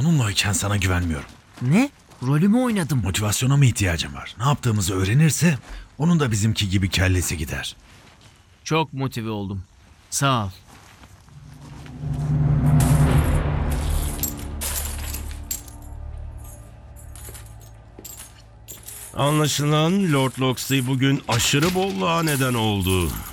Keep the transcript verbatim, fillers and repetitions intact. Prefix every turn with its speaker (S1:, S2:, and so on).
S1: Onunlayken sana güvenmiyorum.
S2: Ne? Rolümü oynadım.
S1: Motivasyona mı ihtiyacım var? Ne yaptığımızı öğrenirse onun da bizimki gibi kellesi gider.
S2: Çok motive oldum. Sağ ol.
S3: Anlaşılan Lord Loxley bugün aşırı bolluğa neden oldu.